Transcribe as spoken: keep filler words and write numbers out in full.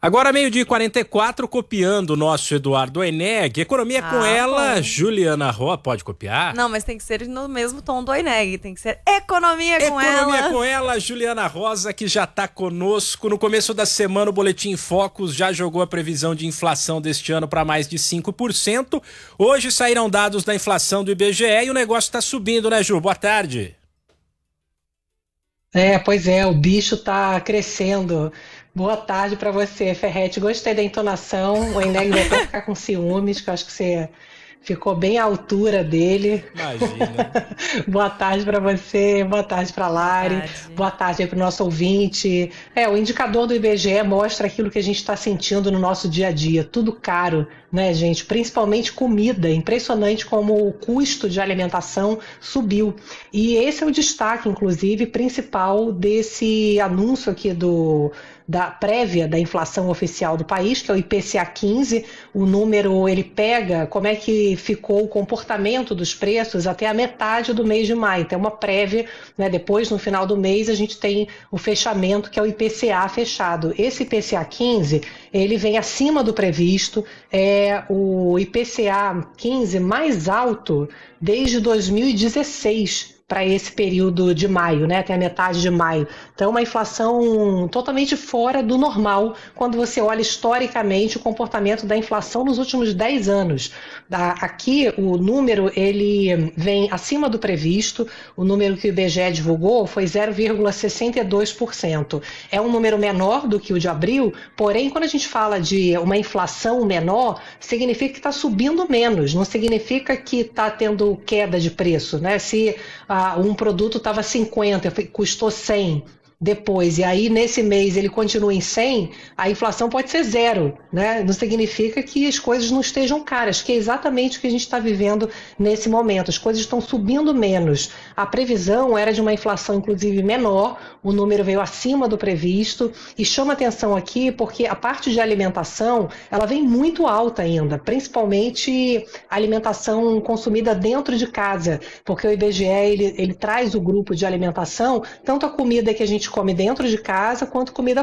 Agora, meio-dia e quarenta e quatro, copiando o nosso Eduardo Oeneg. Economia Ah, com ela, bom. Juliana Roa. Pode copiar? Não, mas tem que ser no mesmo tom do Oeneg. Tem que ser economia com ela. Economia com ela, Juliana Rosa, que já está conosco. No começo da semana, o Boletim Focus já jogou a previsão de inflação deste ano para mais de cinco por cento. Hoje saíram dados da inflação do I B G E e o negócio está subindo, né, Ju? Boa tarde. É, pois é, o bicho tá crescendo. Boa tarde para você, Ferretti. Gostei da entonação. O Eneg vai até ficar com ciúmes, que eu acho que você ficou bem à altura dele. Imagina. Boa tarde para você, boa tarde para Lari, Boa tarde. boa tarde aí para o nosso ouvinte. É, o indicador do I B G E mostra aquilo que a gente está sentindo no nosso dia a dia. Tudo caro, né, gente? Principalmente comida. Impressionante como o custo de alimentação subiu. E esse é o destaque, inclusive, principal desse anúncio aqui do da prévia da inflação oficial do país, que é o I P C A quinze. O número, ele pega como é que ficou o comportamento dos preços até a metade do mês de maio. Então é uma prévia, né? Depois, no final do mês, a gente tem o fechamento, que é o I P C A fechado. Esse I P C A quinze, ele vem acima do previsto, é o I P C A quinze mais alto desde dois mil e dezesseis, para esse período de maio, né, até a metade de maio. Então, uma inflação totalmente fora do normal quando você olha historicamente o comportamento da inflação nos últimos dez anos. Aqui, o número ele vem acima do previsto. O número que o I B G E divulgou foi zero vírgula sessenta e dois por cento. É um número menor do que o de abril, porém, quando a gente fala de uma inflação menor, significa que está subindo menos, não significa que está tendo queda de preço, né? Se ah, um produto estava cinquenta, custou cem depois, e aí nesse mês ele continua em cem, a inflação pode ser zero, né? Não significa que as coisas não estejam caras, que é exatamente o que a gente está vivendo nesse momento. As coisas estão subindo menos. A previsão era de uma inflação, inclusive, menor, o número veio acima do previsto, e chama atenção aqui porque a parte de alimentação, ela vem muito alta ainda, principalmente a alimentação consumida dentro de casa, porque o I B G E ele, ele traz o grupo de alimentação, tanto a comida que a gente come dentro de casa, quanto comida